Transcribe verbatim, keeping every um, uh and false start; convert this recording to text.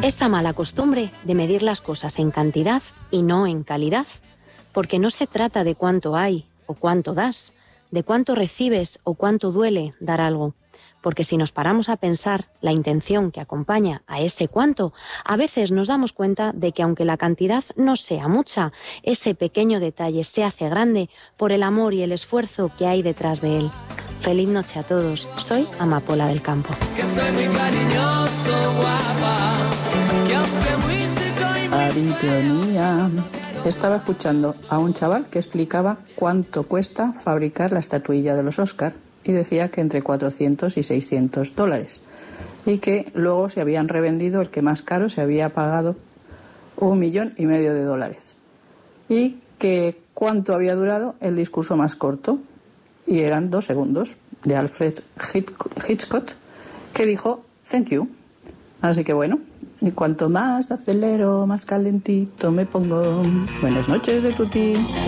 Esa mala costumbre de medir las cosas en cantidad y no en calidad, porque no se trata de cuánto hay o cuánto das, de cuánto recibes o cuánto duele dar algo, porque si nos paramos a pensar la intención que acompaña a ese cuánto, a veces nos damos cuenta de que aunque la cantidad no sea mucha, ese pequeño detalle se hace grande por el amor y el esfuerzo que hay detrás de él. Feliz noche a todos, soy Amapola del Campo. Aripionía. Estaba escuchando a un chaval que explicaba cuánto cuesta fabricar la estatuilla de los Oscar y decía que entre cuatrocientos y seiscientos dólares y que luego se habían revendido, el que más caro se había pagado un millón y medio de dólares y que cuánto había durado el discurso más corto y eran dos segundos de Alfred Hitchcock que dijo thank you. Así que bueno, y cuanto más acelero, más calentito me pongo. Buenas noches de tuti.